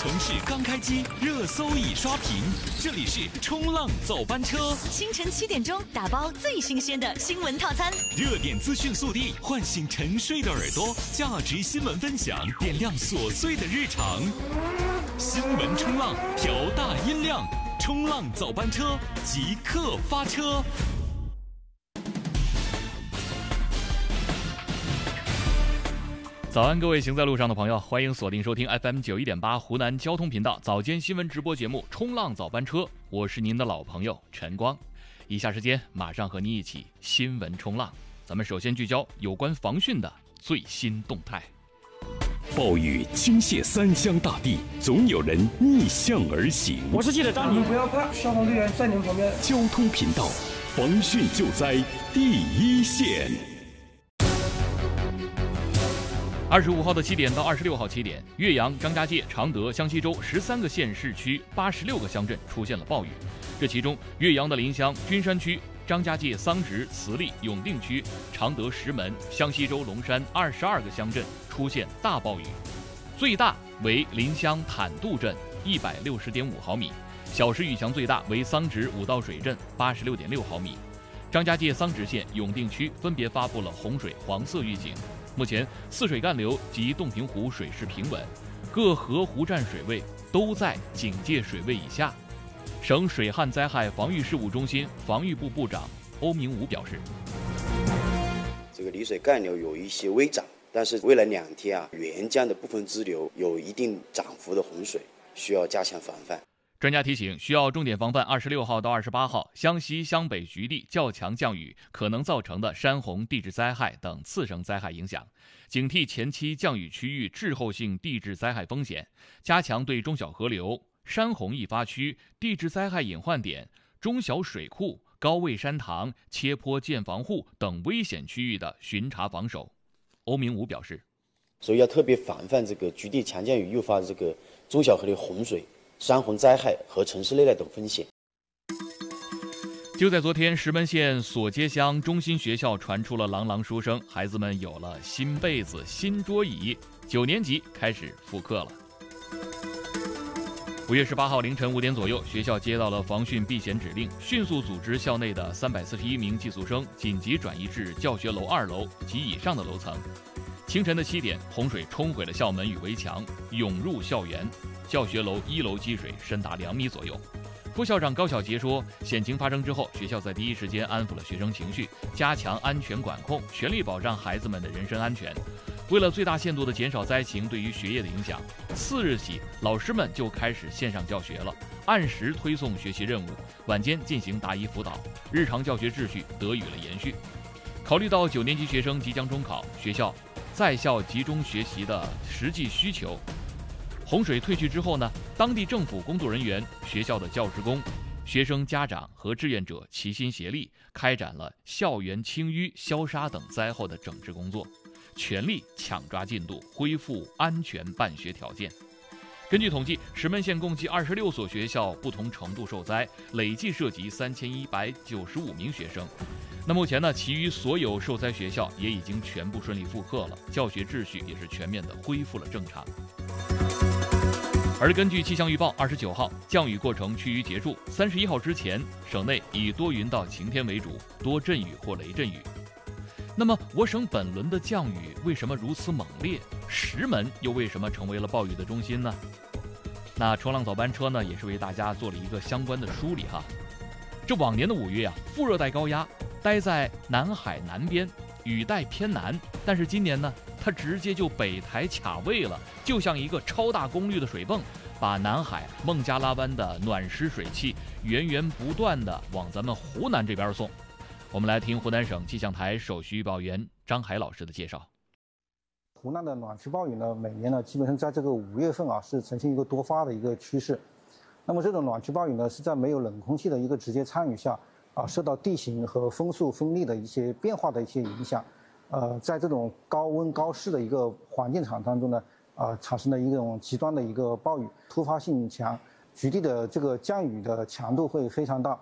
城市刚开机，热搜已刷屏。这里是冲浪早班车， 清晨7点钟打包最新鲜的新闻套餐， 热点资讯速递，唤醒沉睡的耳朵，价值新闻分享，点亮琐碎的日常。新闻冲浪，调大音量，冲浪早班车即刻发车。 早安，各位行在路上的朋友，欢迎锁定收听 FM 91.8湖南交通频道早间新闻直播节目《冲浪早班车》，我是您的老朋友陈光。以下时间马上和你一起新闻冲浪。咱们首先聚焦有关防汛的最新动态。 暴雨倾泻三湘大地，总有人逆向而行。 我是记者张宁， 不要怕，消防队员在你们旁边。 交通频道，防汛救灾第一线。 25号的7点到26号7点，岳阳、张家界、常德、湘西州13个县市区86个乡镇出现了暴雨。这其中，岳阳的临湘、君山区、张家界桑植、慈利、永定区、常德石门、湘西州龙山22个乡镇出现大暴雨，最大为临湘坦渡镇160.5毫米，小时雨强最大为桑植五道水镇86.6毫米。张家界桑植县、永定区分别发布了洪水黄色预警。目前泗水干流及洞庭湖水势平稳，各河湖站水位都在警戒水位以下。省水旱灾害防御事务中心防御部部长欧明武表示， 这个丽水干流有一些微涨，但是未来2天沅江的部分支流有一定涨幅的洪水，需要加强防范。 专家提醒，需要重点防范26号到28号湘西湘北局地较强降雨可能造成的山洪地质灾害等次生灾害影响，警惕前期降雨区域滞后性地质灾害风险，加强对中小河流、山洪易发区、地质灾害隐患点、中小水库、高位山塘、切坡建房户等危险区域的巡查防守。欧明武表示， 所以要特别防范这个局地强降雨诱发的这个中小河流洪水、山洪灾害和城市内涝等风险。 就在昨天，石门县索街乡中心学校传出了朗朗书声，孩子们有了新被子、新桌椅，9年级开始复课了。5月18号凌晨5点左右，学校接到了防汛避险指令，迅速组织校内的341名寄宿生紧急转移至教学楼2楼及以上的楼层。清晨的7点，洪水冲毁了校门与围墙，涌入校园。教学楼1楼积水深达2米左右。副校长高小杰说，险情发生之后，学校在第一时间安抚了学生情绪，加强安全管控，全力保障孩子们的人身安全。为了最大限度地减少灾情对于学业的影响，4日起，老师们就开始线上教学了，按时推送学习任务，晚间进行答疑辅导，日常教学秩序得以了延续。考虑到9年级学生即将中考，学校在校集中学习的实际需求，洪水退去之后呢，当地政府工作人员、学校的教职工、学生家长和志愿者齐心协力，开展了校园清淤、消杀等灾后的整治工作，全力抢抓进度，恢复安全办学条件。根据统计，石门县共计26所学校不同程度受灾，累计涉及3195名学生。那目前呢，其余所有受灾学校也已经全部顺利复课了，教学秩序也是全面的恢复了正常。而根据气象预报，29号降雨过程趋于结束，31号之前，省内以多云到晴天为主，多阵雨或雷阵雨。那么，我省本轮的降雨为什么如此猛烈？石门又为什么成为了暴雨的中心呢？那冲浪早班车呢，也是为大家做了一个相关的梳理哈。这往年的5月副热带高压待在南海南边，雨带偏南，但是今年呢，它直接就北抬卡位了，就像一个超大功率的水泵，把南海孟加拉湾的暖湿水汽源源不断的往咱们湖南这边送。我们来听湖南省气象台首席预报员张海老师的介绍。 湖南的暖湿暴雨呢，每年呢基本上在这个5月份是呈现一个多发的一个趋势。那么这种暖湿暴雨呢，是在没有冷空气的一个直接参与下，受到地形和风速风力的一些变化的一些影响，在这种高温高湿的一个环境场当中呢，产生了一种极端的一个暴雨，突发性强，局地的这个降雨的强度会非常大。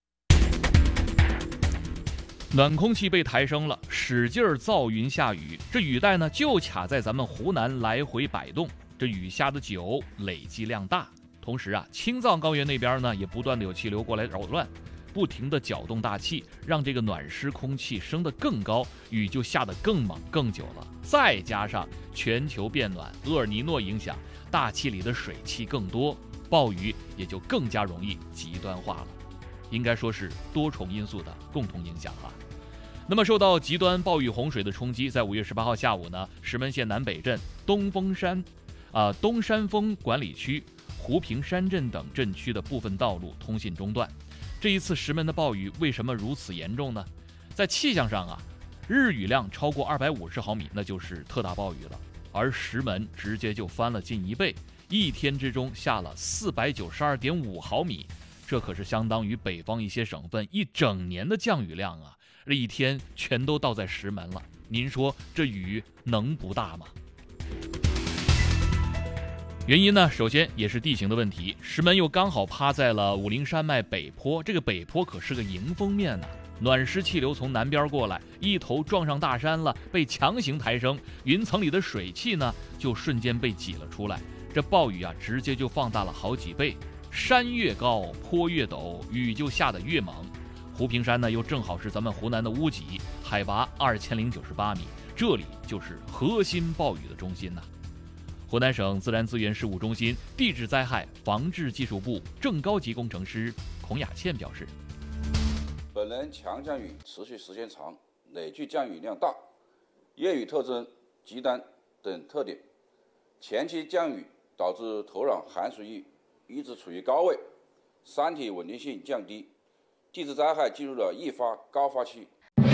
暖空气被抬升了，使劲造云下雨，这雨带呢就卡在咱们湖南来回摆动， 这雨下的久，累积量大，同时啊，青藏高原那边呢也不断的有气流过来扰乱，不停的搅动大气，让这个暖湿空气升得更高，雨就下得更猛更久了。再加上全球变暖，厄尔尼诺影响，大气里的水汽更多，暴雨也就更加容易极端化了。应该说是多重因素的共同影响哈。那么受到极端暴雨洪水的冲击，在5月18号下午呢，石门县南北镇东山峰管理区、湖平山镇等镇区的部分道路通信中断。这一次石门的暴雨为什么如此严重呢？在气象上啊，日雨量超过250毫米，那就是特大暴雨了。而石门直接就翻了近1倍，一天之中下了492.5毫米，这可是相当于北方一些省份一整年的降雨量啊！这一天全都倒在石门了，您说这雨能不大吗？原因呢，首先也是地形的问题，石门又刚好趴在了武陵山脉北坡，这个北坡可是个迎风面呐，暖湿气流从南边过来，一头撞上大山了，被强行抬升，云层里的水汽呢就瞬间被挤了出来，这暴雨啊直接就放大了好几倍，山越高坡越陡，雨就下得越猛。湖平山呢又正好是咱们湖南的屋脊，海拔2098米，这里就是核心暴雨的中心呐。湖南省自然资源事务中心地质灾害防治技术部正高级工程师孔雅倩表示， 本轮强降雨持续时间长，累计降雨量大，夜雨特征极端等特点，前期降雨导致土壤含水率一直处于高位，山体稳定性降低，地质灾害进入了易发高发期。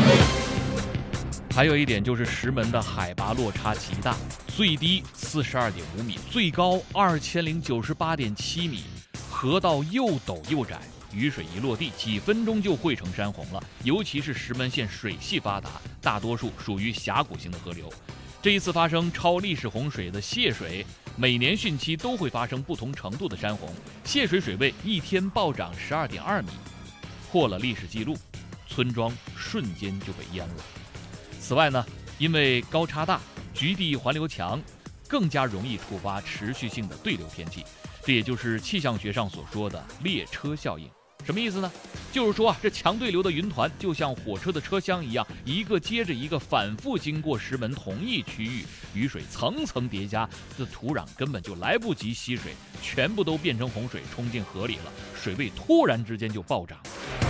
还有一点就是石门的海拔落差极大，最低42.5米，最高2098.7米，河道又陡又窄，雨水一落地，几分钟就汇成山洪了。尤其是石门县水系发达，大多数属于峡谷型的河流。这一次发生超历史洪水的泄水，每年汛期都会发生不同程度的山洪，泄水水位一天暴涨12.2米，破了历史记录，村庄瞬间就被淹了。此外呢，因为高差大，局地环流强，更加容易触发持续性的对流天气，这也就是气象学上所说的列车效应。什么意思呢？就是说啊，这强对流的云团就像火车的车厢一样，一个接着一个反复经过石门同一区域，雨水层层叠加，这土壤根本就来不及吸水，全部都变成洪水冲进河里了，水位突然之间就暴涨。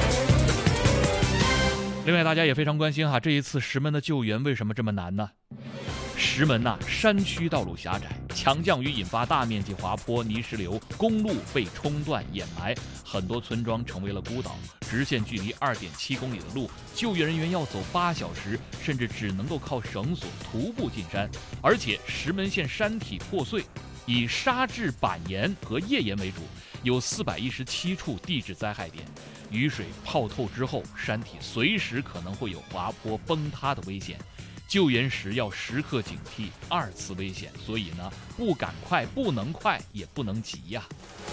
另外大家也非常关心哈，这一次石门的救援为什么这么难呢？石门山区道路狭窄，强降雨引发大面积滑坡、泥石流，公路被冲断掩埋，很多村庄成为了孤岛，直线距离2.7公里的路，救援人员要走8小时，甚至只能够靠绳索徒步进山。而且石门县山体破碎，以沙质板岩和页岩为主，有417处地质灾害点，雨水泡透之后，山体随时可能会有滑坡崩塌的危险。救援时要时刻警惕2次危险，所以呢，不赶快，不能快，也不能急呀。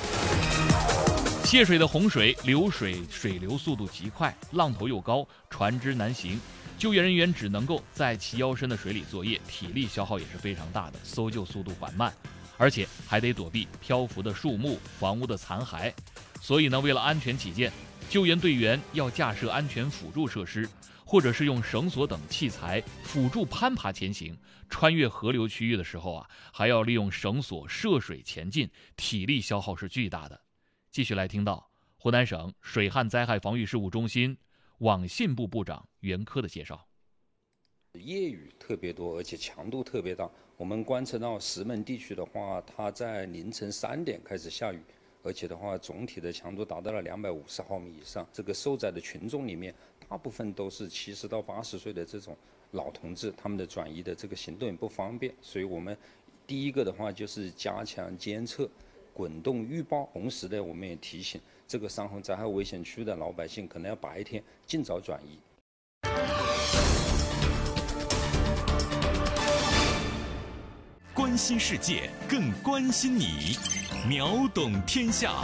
泄水的洪水水流速度极快，浪头又高，船只难行，救援人员只能够在齐腰深的水里作业，体力消耗也是非常大的，搜救速度缓慢，而且还得躲避漂浮的树木、房屋的残骸。所以呢，为了安全起见，救援队员要架设安全辅助设施，或者是用绳索等器材辅助攀爬前行。穿越河流区域的时候啊，还要利用绳索涉水前进，体力消耗是巨大的。继续来听到湖南省水旱灾害防御事务中心网信部部长袁科的介绍。 夜雨特别多，而且强度特别大。我们观测到石门地区的话，它在凌晨3点开始下雨，而且的话，总体的强度达到了250毫米以上。这个受灾的群众里面，大部分都是70到80岁的这种老同志，他们的转移的这个行动也不方便，所以我们第一个的话就是加强监测、滚动预报，同时呢，我们也提醒这个山洪灾害危险区的老百姓，可能要白天尽早转移。 关心世界，更关心你，秒懂天下。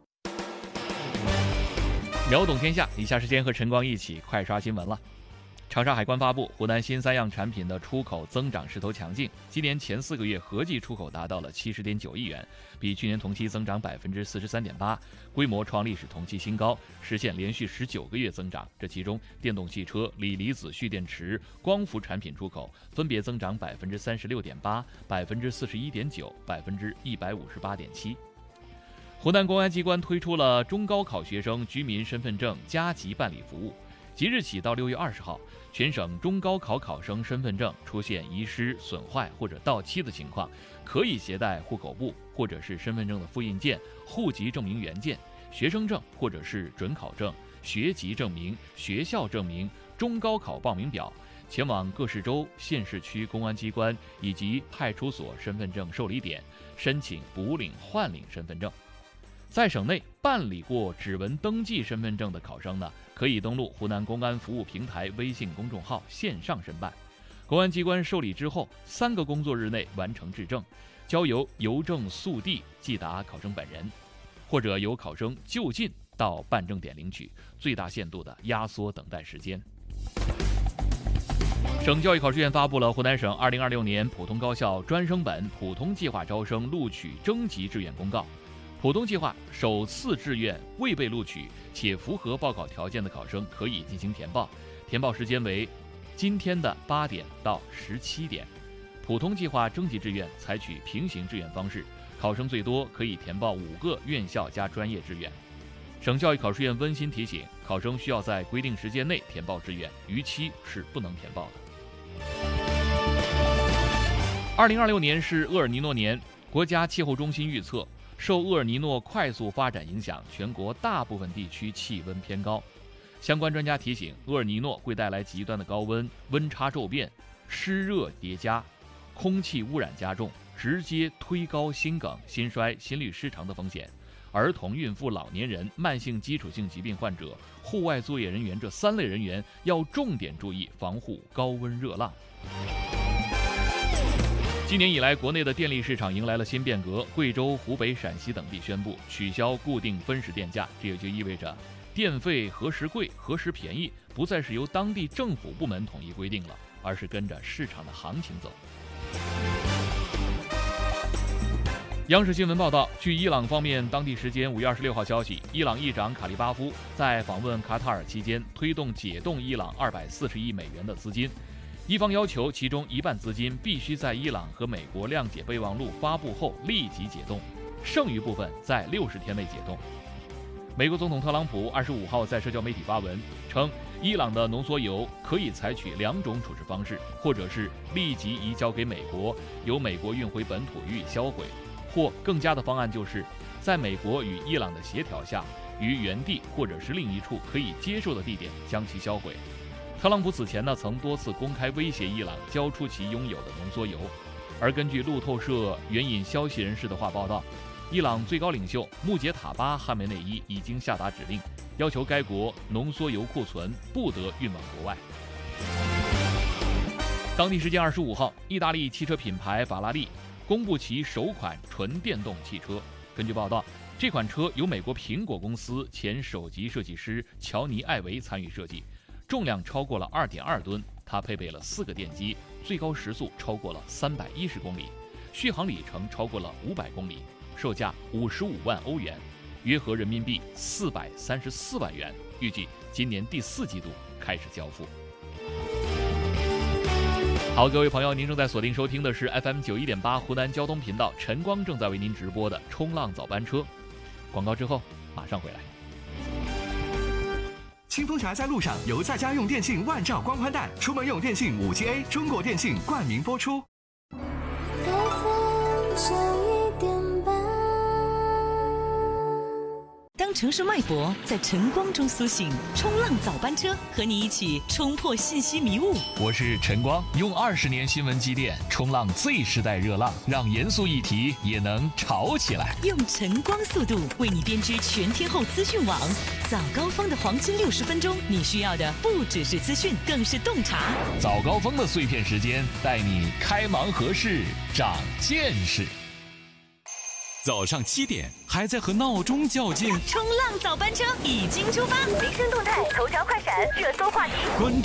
秒懂天下，以下时间和晨光一起快刷新闻了。 长沙海关发布，湖南新三样产品的出口增长势头强劲，今年前4个月合计出口达到了70.9亿元，比去年同期增长43.8%，规模创历史同期新高，实现连续19个月增长。这其中，电动汽车、锂离子蓄电池、光伏产品出口分别增长36.8%、41.9%、158.7%。湖南公安机关推出了中高考学生居民身份证加急办理服务。即日起到6月20号，全省中高考考生身份证出现遗失、损坏或者到期的情况，可以携带户口簿或者是身份证的复印件、户籍证明原件、学生证或者是准考证、学籍证明、学校证明、中高考报名表，前往各市州、县市区公安机关以及派出所身份证受理点申请补领、换领身份证。在省内办理过指纹登记身份证的考生呢，可以登录湖南公安服务平台微信公众号线上申办。公安机关受理之后，3个工作日内完成质证，交由邮政速递寄达考生本人，或者由考生就近到办证点领取，最大限度的压缩等待时间。省教育考试院发布了湖南省2026年普通高校专升本普通计划招生录取征集志愿公告。普通计划首次志愿未被录取且符合报考条件的考生可以进行填报，填报时间为今天的8点到17点。普通计划征集志愿采取平行志愿方式，考生最多可以填报5个院校加专业志愿。省教育考试院温馨提醒，考生需要在规定时间内填报志愿，逾期是不能填报的。2026年是厄尔尼诺年，国家气候中心预测，受厄尔尼诺快速发展影响，全国大部分地区气温偏高。相关专家提醒，厄尔尼诺会带来极端的高温、温差骤变、湿热叠加、空气污染加重，直接推高心梗、心衰、心律失常的风险。儿童、孕妇、老年人、慢性基础性疾病患者、户外作业人员这3类人员要重点注意防护高温热浪。今年以来，国内的电力市场迎来了新变革。贵州、湖北、陕西等地宣布取消固定分时电价，这也就意味着电费何时贵、何时便宜，不再是由当地政府部门统一规定了，而是跟着市场的行情走。央视新闻报道，据伊朗方面当地时间5月26号消息，伊朗议长卡利巴夫在访问卡塔尔期间，推动解冻伊朗240亿美元的资金。伊方要求其中1半资金必须在伊朗和美国谅解备忘录发布后立即解冻，剩余部分在60天内解冻。美国总统特朗普25号在社交媒体发文称，伊朗的浓缩铀可以采取2种处置方式，或者是立即移交给美国，由美国运回本土予以销毁，或更佳的方案就是在美国与伊朗的协调下，于原地或者是另一处可以接受的地点将其销毁。特朗普此前曾多次公开威胁伊朗交出其拥有的浓缩铀，而根据路透社援引消息人士的话报道，伊朗最高领袖穆杰塔巴·哈梅内伊已经下达指令，要求该国浓缩铀库存不得运往国外。当地时间25号，意大利汽车品牌法拉利公布其首款纯电动汽车。根据报道，这款车由美国苹果公司前首席设计师乔尼·艾维参与设计，重量超过了2.2吨，它配备了4个电机，最高时速超过了310公里，续航里程超过了500公里，售价55万欧元，约合人民币434万元，预计今年第4季度开始交付。好，各位朋友，您正在锁定收听的是 FM91.8 湖南交通频道，晨光正在为您直播的冲浪早班车。广告之后马上回来。 清风侠在路上由在家用电信万兆光宽带，出门用电信5G A， 中国电信冠名播出。 当城市脉搏在晨光中苏醒，冲浪早班车和你一起冲破信息迷雾。 我是晨光，用20年新闻积淀，冲浪 Z 时代热浪，让严肃议题也能潮起来。 用晨光速度为你编织全天候资讯网，早高峰的黄金60分钟，你需要的不只是资讯，更是洞察。 早高峰的碎片时间，带你开盲盒式，长见识。早上7点还在和闹钟较劲， 冲浪早班车已经出发，民生动态、头条快闪、热搜话题， 关注